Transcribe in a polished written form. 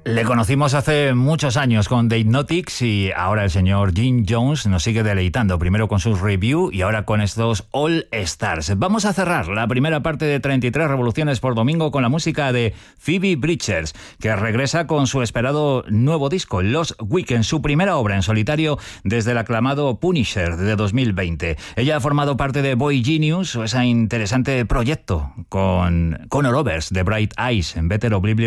Le conocimos hace muchos años con The Hypnotics y ahora el señor Jim Jones nos sigue deleitando, primero con sus review y ahora con estos All Stars. Vamos a cerrar la primera parte de 33 revoluciones por domingo con la música de Phoebe Bridgers, que regresa con su esperado nuevo disco, Lost Weekend, su primera obra en solitario desde el aclamado Punisher de 2020. Ella ha formado parte de Boy Genius, ese interesante proyecto con Conor Oberst de Bright Eyes, en Better Oblivion